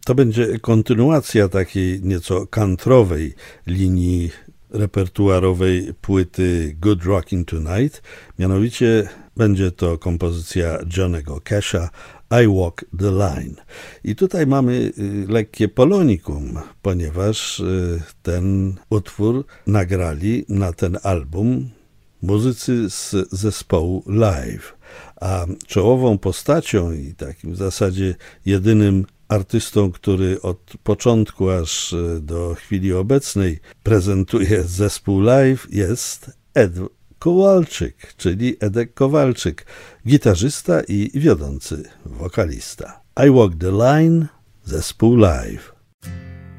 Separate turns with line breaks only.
To będzie kontynuacja takiej nieco countrywej linii repertuarowej płyty Good Rockin' Tonight. Mianowicie będzie to kompozycja Johnny'ego Casha I Walk the Line. I tutaj mamy lekkie polonikum, ponieważ ten utwór nagrali na ten album muzycy z zespołu Live, a czołową postacią i takim w zasadzie jedynym artystą, który od początku aż do chwili obecnej prezentuje zespół Live, jest Ed Kowalczyk, czyli Edek Kowalczyk, gitarzysta i wiodący wokalista. I Walk the Line, zespół Live.